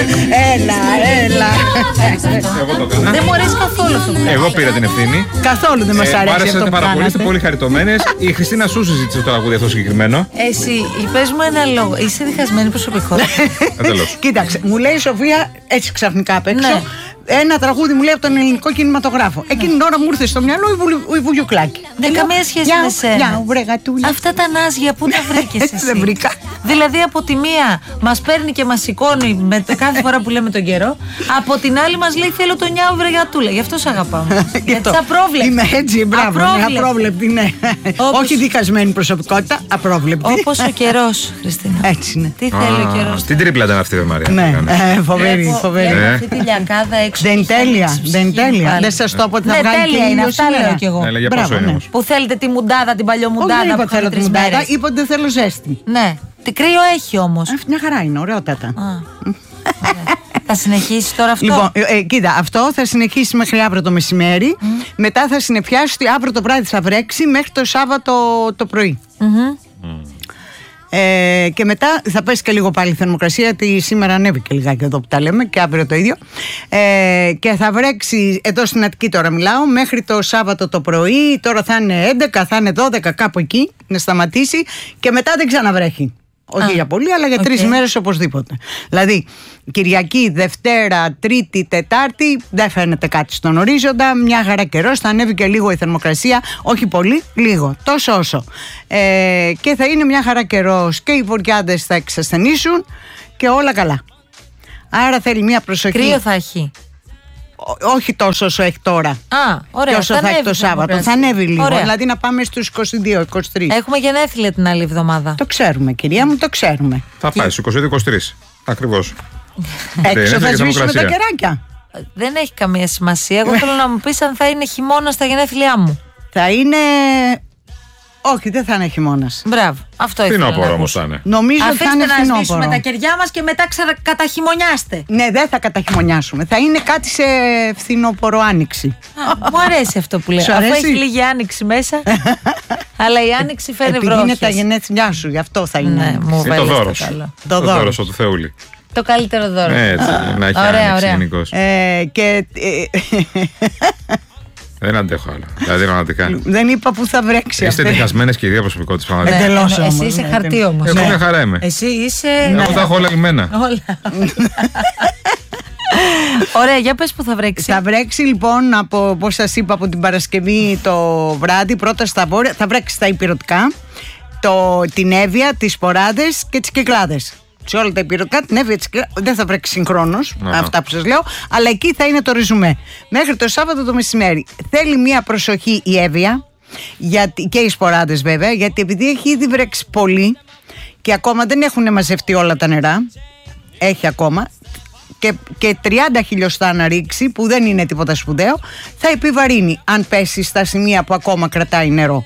Έλα. Εγώ το έκανα. Δεν μου αρέσει καθόλου αυτό. Εγώ πήρα την ευθύνη. Καθόλου δεν μας αρέσει αυτό Άρεσε που πάρα πολύ, κάνατε. είστε πολύ χαριτωμένες. Η Χριστίνα σου συζήτησε το τραγούδι αυτό συγκεκριμένο. Εσύ, πες μου ένα λόγο. Είσαι διχασμένη προσωπικότητα. Τέλος. Κοίταξε, μου λέει η Σοφία έτσι ξαφνικά απ' έξω. Ναι. Ένα τραγούδι μου λέει από τον ελληνικό κινηματογράφο. Εκείνη την ώρα μου ήρθε στο μυαλό η Βουλιουκλάκη. Δεν Και καμία λέω, σχέση «Γεια, με σένα. γεια, βρε γατούλα». Αυτά τα νάζια που τα βρήκες εσύ. Δεν βρήκα. Δηλαδή από τη μία μας παίρνει και μας σηκώνει κάθε φορά που λέμε τον καιρό. Από την άλλη μας λέει θέλω το νιάου βρε γατούλα. Γι' αυτό σ' αγαπάω. Γιατί είσαι απρόβλεπτη. Είμαι έτσι, μπράβο. Απρόβλεπτη. Απρόβλεπτη, ναι. Όπως- Όχι διχασμένη προσωπικότητα, απρόβλεπτη. Όπως ο καιρός, Χριστίνα. Έτσι είναι. Τι θέλει ο καιρός. Την τρίπλα ήταν αυτή η Μαρία. Ναι, φοβερή, φοβερή. Βλέπω αυτή τη λιακάδα έξω. Δεν είναι και τέλεια, χάνει δεν είναι ψυχή τέλεια. πάλι. Δεν σας το πω ότι θα Ναι, βγάλει τέλεια και είναι, ήλιο αυτά σήμερα. λέω κι εγώ. Έλα, για Μπράβο, πόσο είναι ναι. όμως. Που θέλετε τη μουντάδα, την Όχι, παλιομουντάδα δεν είπα που ότι θέλω είχαμε τη 3 μουντάδα, μέρες. είπα ότι δεν θέλω ζέστη. Ναι, τι κρύο έχει όμως. Μια χαρά είναι, ωραιότατα. Θα συνεχίσει τώρα αυτό. Λοιπόν, κοίτα, αυτό θα συνεχίσει μέχρι αύριο το μεσημέρι. Μετά θα συνεπιάσει ότι αύριο το βράδυ θα βρέξει μέχρι το Σάββατο το πρωί. Και μετά θα πέσει και λίγο πάλι η θερμοκρασία, γιατί σήμερα ανέβηκε λιγάκι εδώ που τα λέμε και αύριο το ίδιο. Και θα βρέξει εδώ στην Αττική, τώρα μιλάω, μέχρι το Σάββατο το πρωί. Τώρα θα είναι 11, θα είναι 12, κάπου εκεί να σταματήσει. Και μετά δεν ξαναβρέχει. Όχι για πολύ, αλλά για 3 μέρες οπωσδήποτε. Δηλαδή, Κυριακή, Δευτέρα, Τρίτη, Τετάρτη, δεν φαίνεται κάτι στον ορίζοντα. Μια χαρά καιρός, θα ανέβει και λίγο η θερμοκρασία. Όχι πολύ, λίγο, τόσο όσο. Και θα είναι μια χαρά καιρός και οι βοριάδες θα εξασθενήσουν και όλα καλά. Άρα θέλει μια προσοχή. Κρύο θα έχει. Όχι τόσο όσο έχει τώρα. Α, ωραία. Και όσο θα έχει το Σάββατο. Θα ανέβει λίγο. Ωραία. Δηλαδή να πάμε στους 22-23. Έχουμε γενέθλια την άλλη εβδομάδα. Το ξέρουμε, κυρία μου, το ξέρουμε. Θα πάει στους 22-23. Ακριβώς. Έξω θα και σβήσουμε τα θερμοκρασία. κεράκια. Δεν έχει καμία σημασία. Εγώ θέλω να μου πεις αν θα είναι χειμώνα στα γενέθλιά μου. Θα είναι. Όχι, δεν θα είναι χειμώνας. Μπράβο. Αυτό ήθελα. Φθινόπωρο όμως θα είναι. Νομίζω ότι θα είναι Αφήστε να σβήσουμε τα φθινόπωρο. κεριά μας και μετά καταχειμωνιάστε. Ναι, δεν θα καταχειμωνιάσουμε. Θα είναι κάτι σε φθινόπωρο άνοιξη. Μου αρέσει αυτό που λέει. Σου Αφού αρέσει? έχει λίγη άνοιξη μέσα. Αλλά η άνοιξη φέρνει Επειδή είναι βρόχες. τα γενέθλιά σου, γι' αυτό θα είναι. Ναι, μου Είναι το βέλες δώρο το σου. καλό. Το Το δώρο. δώρο σου του Θεούλη. Το καλύτερο δώρο. Έτσι, να έχει Ωραία, άνοιξη ωραία. γενικώς. Και Δεν αντέχω άλλο. Δηλαδή, πραγματικά. δεν είπα που θα βρέξει. Είστε αυτή. διχασμένες και οι δύο προσωπικότητες, πραγματικά. Εντελώς Εσύ όμως, είσαι ναι, χαρτί όμως. Εγώ μια χαρά είμαι. Εσύ είσαι. Εγώ τα έχω όλα λυμμένα. Όλα. Ωραία, για πες που θα βρέξει. Θα βρέξει λοιπόν, όπως σας είπα, από την Παρασκευή το βράδυ, πρώτα στα βόρεια, θα βρέξει στα υπηρετικά, την Εύβοια, τις Σποράδες και τις Κυκλάδες. Σε όλα τα υπηρετικά, την Εύβοια, τις Κυκλάδες, δεν θα βρέξει συγχρόνως, αυτά που σας λέω, αλλά εκεί θα είναι το ρεζουμέ. Μέχρι το Σάββατο το μεσημέρι. Θέλει μια προσοχή η Εύβοια, και οι Σποράδες βέβαια, γιατί επειδή έχει ήδη βρέξει πολύ και ακόμα δεν έχουν μαζευτεί όλα τα νερά, έχει ακόμα. Και 30 χιλιοστά να ρίξει, που δεν είναι τίποτα σπουδαίο, θα επιβαρύνει αν πέσει στα σημεία που ακόμα κρατάει νερό.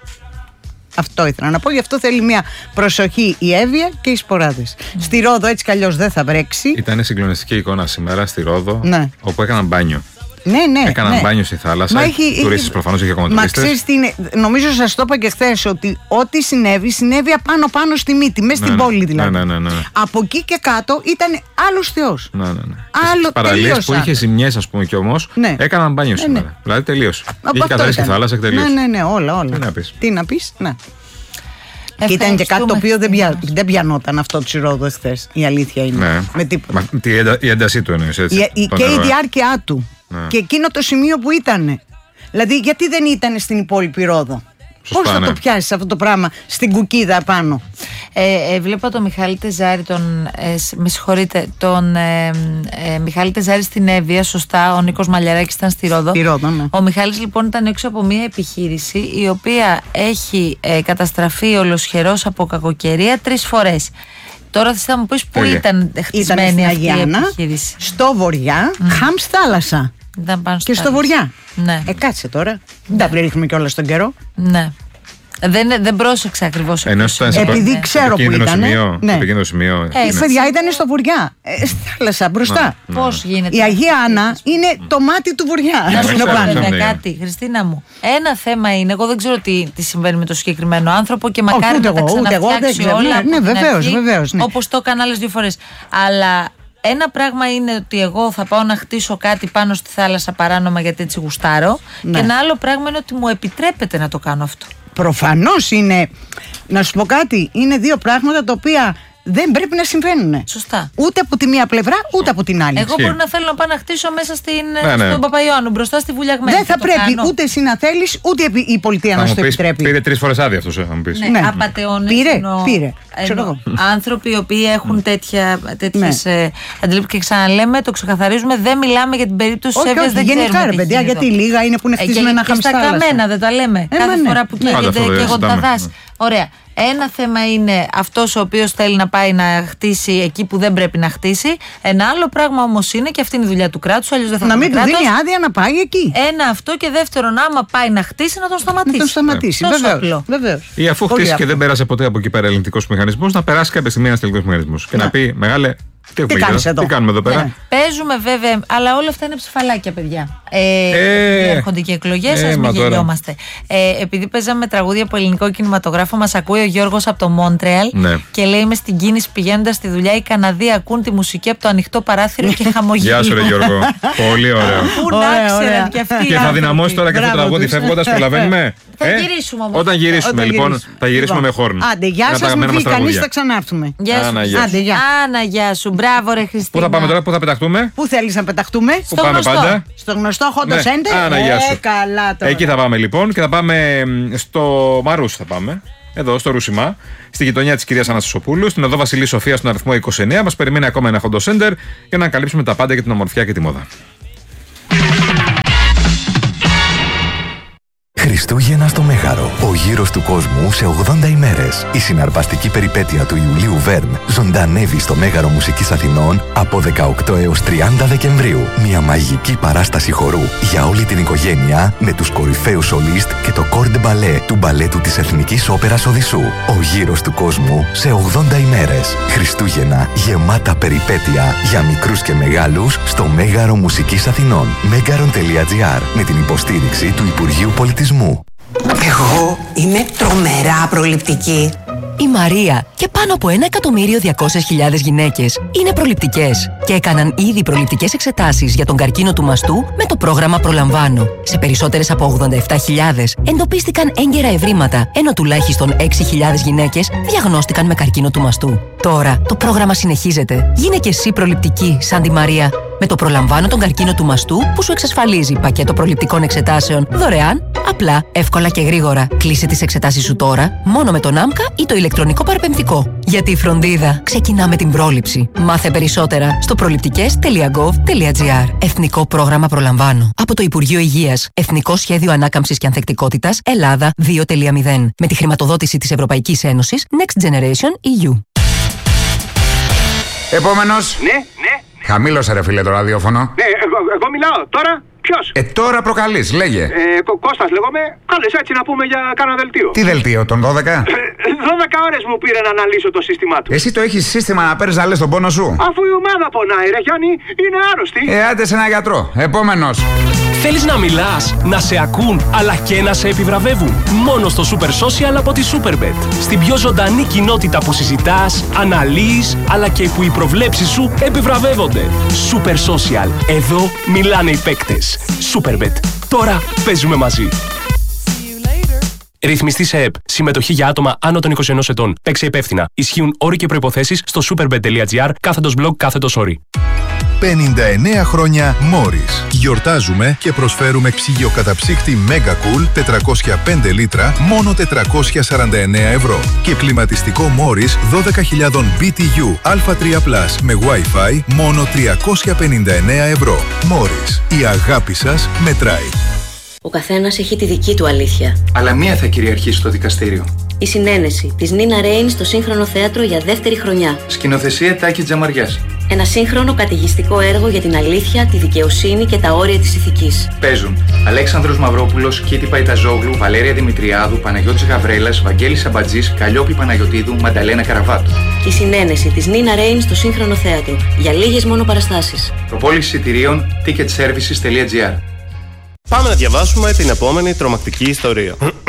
Αυτό ήθελα να πω. Γι' αυτό θέλει μια προσοχή η Εύβοια και οι Σποράδες. Στη Ρόδο έτσι κι αλλιώς δεν θα βρέξει. Ήταν συγκλονιστική εικόνα σήμερα στη Ρόδο, Ναι. όπου έκαναν μπάνιο. Ναι. Έκαναν μπάνιο στη θάλασσα. Τουρίστες προφανώς είχε ακόμα Μα τουρίστες. ξέρεις τι είναι, νομίζω σας το είπα και χθες, ότι ό,τι συνέβη απάνω στη μύτη, μέσα στην πόλη δηλαδή. Ναι. Από εκεί και κάτω ήταν άλλος θεός. Ναι. Άλλο Παραλίες τελείως που είχε άλλο. ζημιές, ας πούμε, κι όμως Ναι. έκαναν μπάνιο σήμερα. ναι. Δηλαδή τελείωσε. Από Είχε αυτό καθαρίσει τη ήταν. θάλασσα και τελείωσε. Ναι, όλα. Τι να πεις. Ναι. Και ήταν και κάτι το οποίο δεν πιανόταν αυτό του Ρόδου εχθές. Η αλήθεια είναι. Ναι. Με τίποτα. Η έντασή του εννοείς, έτσι. Και η διάρκεια του. Ναι. Και εκείνο το σημείο που ήταν. Δηλαδή, γιατί δεν ήταν στην υπόλοιπη Ρόδο. Σωστά, Πώς θα ναι. το πιάσεις αυτό το πράγμα στην κουκίδα πάνω. Βλέπω τον Μιχάλη Τεζάρη, με συγχωρείτε, τον Μιχάλη Τεζάρη στην Εύβοια, σωστά. Ο Νίκος Μαλιαράκης ήταν στη Ρόδο. Στη Ρόδο, ναι. Ο Μιχάλης λοιπόν ήταν έξω από μια επιχείρηση η οποία έχει καταστραφεί ολοσχερός από κακοκαιρία 3 φορές. Τώρα θα μου πεις πού Τέλεια. ήταν χτισμένη στην αυτή η Αγιάννα, επιχείρηση. στο βοριά, Χαμς θάλασσα. Ήταν πάνω Και στο βοριά. Ναι. Κάτσε τώρα. Δεν τα ρίχνουμε κιόλας στον καιρό. Ναι. Δεν πρόσεξα ακριβώς. Ενώ ήταν σε Επειδή ξέρω που επικίνδυνο ήταν. σημείο. Ναι. Επικίνδυνο σημείο. Η παιδιά ήταν στο βοριά. Στη θάλασσα μπροστά. Πώς γίνεται. Η Αγία Άννα είναι το μάτι του βοριά. Να σου ξέρω, πω ξέρω. βέβαια κάτι, Χριστίνα μου. Ένα θέμα είναι, εγώ δεν ξέρω τι συμβαίνει με το συγκεκριμένο άνθρωπο και μακάρι ούτε να τα εγώ, ούτε εγώ δεν ξαναφτιάξει ξέρω. όλα. Ναι, από την βεβαίως, αρχή, βεβαίως, ναι. όπως το έκανα άλλες 2 φορές. Αλλά Ένα πράγμα είναι ότι εγώ θα πάω να χτίσω κάτι πάνω στη θάλασσα παράνομα γιατί έτσι γουστάρω. Ναι. Και ένα άλλο πράγμα είναι ότι μου επιτρέπεται να το κάνω αυτό. Προφανώς είναι. Να σου πω κάτι, είναι δύο πράγματα τα οποία δεν πρέπει να συμβαίνουν. Σωστά. Ούτε από τη μία πλευρά, ούτε από την άλλη. Εγώ μπορώ να θέλω να πάω να χτίσω μέσα στον Παπαϊωάννου, μπροστά στη Βουλιαγμένη. Δεν θα πρέπει ούτε εσύ να θέλεις, ούτε η πολιτεία να σου το επιτρέπει. Πήρε 3 φορές άδεια αυτός, θα μου πεις. Ναι, απατεώνες. Πήρε. Άνθρωποι οι οποίοι έχουν τέτοιες αντιλήψεις και ξαναλέμε, το ξεκαθαρίζουμε, δεν μιλάμε για την περίπτωση της Εύβοιας. Δεν γενικά, ρε παιδιά, γιατί λίγα είναι που είναι χτισμένα χαμστά. Στα καμένα δεν τα λέμε. Κάθε φορά που καίγονται τα δάση. Ωραία. Ένα θέμα είναι αυτός ο οποίος θέλει να πάει να χτίσει εκεί που δεν πρέπει να χτίσει. Ένα άλλο πράγμα όμως είναι, και αυτή είναι η δουλειά του κράτους, αλλιώς δεν θα να μην του δίνει άδεια να πάει εκεί. Ένα αυτό, και δεύτερον, άμα πάει να χτίσει, να τον σταματήσει. Να τον σταματήσει, βεβαίως. Ή αφού χτίσει και δεν πέρασε ποτέ από εκεί πέρα ελληνικός μηχανισμός, να περάσει κάποια στιγμή ένας τελικός μηχανισμός και να πει μεγάλε. Τι κάνουμε εδώ πέρα. Παίζουμε βέβαια, αλλά όλα αυτά είναι ψηφαλάκια, παιδιά. Έρχονται και εκλογές, ας μην γελιόμαστε. Επειδή παίζαμε τραγούδια από ελληνικό κινηματογράφο, μας ακούει ο Γιώργος από το Μόντρεαλ και λέει: είμαι στην κίνηση πηγαίνοντας στη δουλειά. Οι Καναδοί ακούν τη μουσική από το ανοιχτό παράθυρο και χαμογελούν. Γεια σου, ρε Γιώργο. Πολύ ωραίο. Πού να ξέραν κι αυτοί. Και θα δυναμώσει τώρα και αυτό το τραγούδι φεύγοντας, προλαβαίνουμε. Θα γυρίσουμε όμως. Όταν γυρίσουμε, λοιπόν, θα γυρίσουμε με χόρν. Άντε, γεια σας, μην βγει κανείς, θα ξανάρθουμε. Άνα, γεια σου. Μπράβο, ρε Χριστίνα. Πού θα πάμε τώρα, πού θα πεταχτούμε? Πού θέλεις να πεταχτούμε? Πού πάμε πάντα? Στο γνωστό Χόντο Σέντερ. Άνα, σου. Καλά τώρα. Εκεί θα πάμε λοιπόν και θα πάμε στο Μαρούσι. Θα πάμε. Εδώ στο Ρούσιμα, στη γειτονιά της κυρίας Αναστασοπούλου, στην οδό Βασιλής Σοφίας, στον αριθμό 29. Μας περιμένει ακόμα ένα Χόντο Σέντερ για να καλύψουμε τα πάντα για την ομορφιά και τη μόδα. Χριστούγεννα στο Μέγαρο. Ο γύρος του κόσμου σε 80 ημέρες. Η συναρπαστική περιπέτεια του Ιουλίου Βέρν ζωντανεύει στο Μέγαρο Μουσικής Αθηνών από 18 έως 30 Δεκεμβρίου. Μια μαγική παράσταση χορού για όλη την οικογένεια με τους κορυφαίους σολίστ και το κορ ντε μπαλέ του μπαλέτου της Εθνικής Όπερας Οδυσσού. Ο γύρος του κόσμου σε 80 ημέρες. Χριστούγεννα γεμάτα περιπέτεια για μικρούς και μεγάλους στο Μέγαρο Μουσικής Αθηνών. Megaron.gr με την υποστήριξη του Υπουργείου Πολιτισμού. Εγώ είμαι τρομερά προληπτική. Η Μαρία και πάνω από 1.200.000 γυναίκες είναι προληπτικές και έκαναν ήδη προληπτικές εξετάσεις για τον καρκίνο του μαστού με το πρόγραμμα Προλαμβάνω. Σε περισσότερες από 87.000 εντοπίστηκαν έγκαιρα ευρήματα, ενώ τουλάχιστον 6.000 γυναίκες διαγνώστηκαν με καρκίνο του μαστού. Τώρα το πρόγραμμα συνεχίζεται. Γίνε και εσύ προληπτική σαν τη Μαρία. Με το Προλαμβάνω τον καρκίνο του μαστού που σου εξασφαλίζει πακέτο προληπτικών εξετάσεων δωρεάν, απλά, εύκολα και γρήγορα. Κλείσε τις εξετάσεις σου τώρα μόνο με τον ΆΜΚΑ ή το ηλεκτρονικό παραπεμφτικό. Γιατί η φροντίδα ξεκινά με την πρόληψη. Μάθε περισσότερα στο προληπτικές.gov.gr. Εθνικό πρόγραμμα Προλαμβάνω. Από το Υπουργείο Υγείας. Εθνικό Σχέδιο Ανάκαμψης και Ανθεκτικότητας Ελλάδα 2.0. Με τη χρηματοδότηση της Ευρωπαϊκής Ένωσης Next Generation EU. Επόμενος. Ναι. Χαμήλωσε ρε φίλε το ραδιόφωνο. Ναι, εγώ μιλάω. Τώρα ποιος? Τώρα προκαλείς, λέγε. Κώστας λέγομαι. Κάλες έτσι να πούμε για κάνα δελτίο. Τι δελτίο, τον 12? 12 ώρες μου πήρε να αναλύσω το σύστημά του. Εσύ το έχεις σύστημα να παίρνεις να λες τον πόνο σου? Αφού η ομάδα πονάει ρε Γιάννη, είναι άρρωστη. Άντε σε ένα γιατρό. Επόμενος. Θέλεις να μιλάς, να σε ακούν, αλλά και να σε επιβραβεύουν? Μόνο στο Super Social από τη Superbet. Στην πιο ζωντανή κοινότητα που συζητάς, αναλύεις, αλλά και που οι προβλέψεις σου επιβραβεύονται. Super Social. Εδώ μιλάνε οι παίκτες. Superbet. Τώρα παίζουμε μαζί. Ρυθμιστή σε ΕΠ. Συμμετοχή για άτομα άνω των 21 ετών. Παίξε υπεύθυνα. Ισχύουν όροι και προϋποθέσεις στο superbet.gr/blog/όροι. 59 χρόνια Morris. Γιορτάζουμε και προσφέρουμε ψυγειοκαταψύκτη Mega Cool 405 λίτρα μόνο 449 ευρώ. Και κλιματιστικό Morris 12.000 BTU Α3+ με Wi-Fi μόνο 359 ευρώ. Morris. Η αγάπη σας μετράει. Ο καθένας έχει τη δική του αλήθεια. Αλλά μία θα κυριαρχήσει στο δικαστήριο. Η συνένεση της Νίνα Ρέιν στο Σύγχρονο Θέατρο για δεύτερη χρονιά. Σκηνοθεσία Τάκη Τζαμαριάς. Ένα σύγχρονο καταιγιστικό έργο για την αλήθεια, τη δικαιοσύνη και τα όρια της ηθικής. Παίζουν Αλέξανδρος Μαυρόπουλος, Κίτη Παϊταζόγλου, Βαλέρια Δημητριάδου, Παναγιώτης Γαβρέλας, Βαγγέλης Σαμπατζής, Καλλιόπη Παναγιωτίδου, Μανταλένα Καραβάτου. Η συνένεση της Νίνα Ρέιν στο Σύγχρονο Θέατρο για λίγες μόνο παραστάσεις. Προπόληση εισιτηρίων ticketservices.gr. Πάμε να διαβάσουμε την επόμενη τρομακτική ιστορία.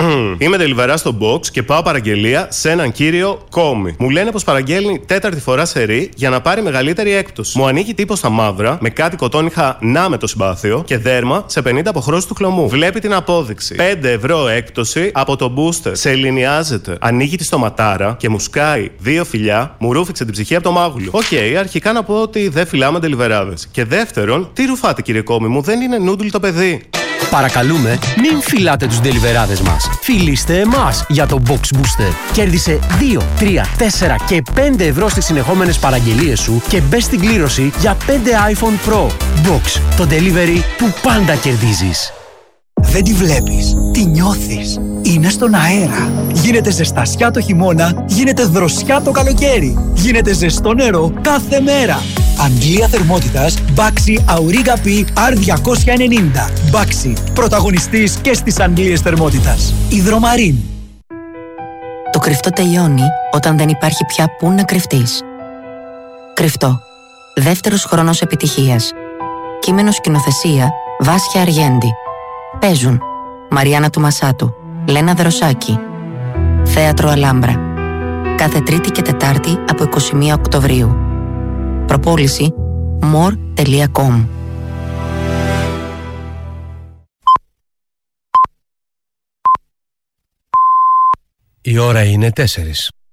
Είμαι delivery στο box και πάω παραγγελία σε έναν κύριο Κόμι. Μου λένε πως παραγγέλνει 4η φορά σερί για να πάρει μεγαλύτερη έκπτωση. Μου ανοίγει τύπο στα μαύρα με κάτι κοτόνιχα να με το συμπάθειο και δέρμα σε 50 αποχρώσεις του χλωμού. Βλέπει την απόδειξη. 5 ευρώ έκπτωση από το booster. Σε ελληνιάζεται. Ανοίγει τη στοματάρα και μου σκάει 2 φιλιά, μου ρούφηξε την ψυχή από το μάγουλο. Οκ, αρχικά να πω ότι δεν φυλάμε ντελιβεράδες. Και δεύτερον, τι ρουφάτε κύριε Κόμι μου, δεν είναι νούντουλ το παιδί. Παρακαλούμε, μην φυλάτε τους ντελιβεράδες μας. Φιλήστε εμάς για το Box Booster. Κέρδισε 2, 3, 4 και 5 ευρώ στις συνεχόμενες παραγγελίες σου και μπες στην κλήρωση για 5 iPhone Pro. Box, το delivery που πάντα κερδίζεις. Δεν τη βλέπεις, τη νιώθεις. Είναι στον αέρα. Γίνεται ζεστασιά το χειμώνα, γίνεται δροσιά το καλοκαίρι. Γίνεται ζεστό νερό κάθε μέρα. Αγγλία θερμότητας Baxi Auriga P R290. Baxi, πρωταγωνιστής και στις αγγλίες θερμότητας. Υδρομαρίν. Το κρυφτό τελειώνει όταν δεν υπάρχει πια πού να κρυφτείς. Κρυφτό. Δεύτερος χρόνος επιτυχίας. Κείμενο σκηνοθεσία Βάσια Αργέντη. Παίζουν Μαριάννα Τουμασάτου, Λένα Δροσάκη. Θέατρο Αλάμπρα. Κάθε Τρίτη και Τετάρτη από 21 Οκτωβρίου. Προπόληση more.com. Η ώρα είναι 4.